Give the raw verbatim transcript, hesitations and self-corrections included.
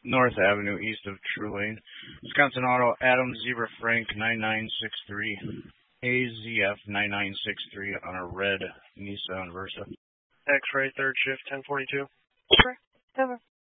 North Avenue, east of True Lane. Wisconsin Auto, Adam Zebra Frank, nine nine six three, A Z F nine nine six three on a red Nissan Versa. X-ray, third shift, ten forty-two. Sure. Over.